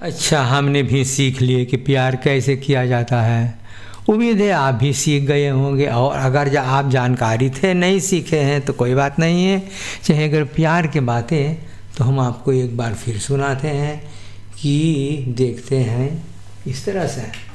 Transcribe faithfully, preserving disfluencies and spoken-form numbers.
अच्छा, हमने भी सीख लिए कि प्यार कैसे किया जाता है। उम्मीद है आप भी सीख गए होंगे, और अगर जा आप जानकारी थे नहीं सीखे हैं तो कोई बात नहीं है। चाहे अगर प्यार की बातें तो हम आपको एक बार फिर सुनाते हैं कि देखते हैं इस तरह से।